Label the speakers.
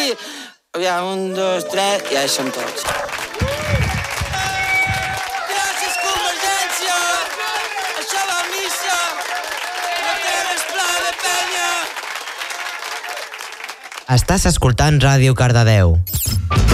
Speaker 1: Aviam, 1, 2, 3, ja hi som tots. Gràcies, Convergència! Això va a missa! La terra és plana de penya!
Speaker 2: Estàs escoltant Ràdio Cardedeu.